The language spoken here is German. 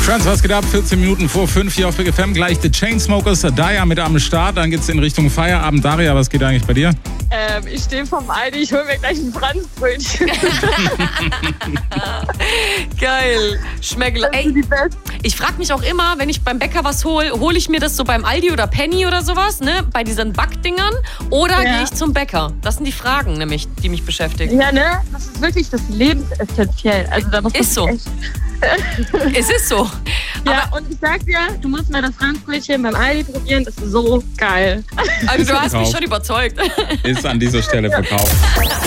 Friends, was geht ab? 14 Minuten vor 5 hier auf Big FM. Gleich The Chainsmokers, Daya mit am Start. Dann geht's in Richtung Feierabend. Daria, was geht eigentlich bei dir? Ich stehe vom Aldi, ich hole mir gleich ein Franzbrötchen. Geil. Schmeckt. Ey, ich frage mich auch immer, wenn ich beim Bäcker was hole ich mir das so beim Aldi oder Penny oder sowas, ne? Bei diesen Backdingern. Oder gehe ich zum Bäcker? Das sind die Fragen nämlich, die mich beschäftigen. Ja, ne? Das ist wirklich das Lebensessentiell. Also da muss man ist so. Es ist so. Ja, und ich sag dir, du musst mal das Franzbrötchen beim Aldi probieren, das ist so geil. Also du hast mich schon überzeugt. Ist an dieser Stelle verkauft.